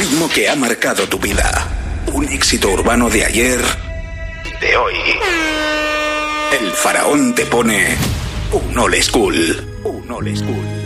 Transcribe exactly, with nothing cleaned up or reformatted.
ritmo que ha marcado tu vida. Un éxito urbano de ayer y de hoy. El Faraón te pone un old school. Un old school.